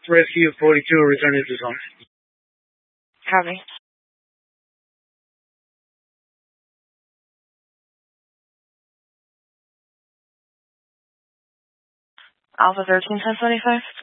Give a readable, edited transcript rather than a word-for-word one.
Rescue 42, returning to zone. Copy. Alpha 13, 1075.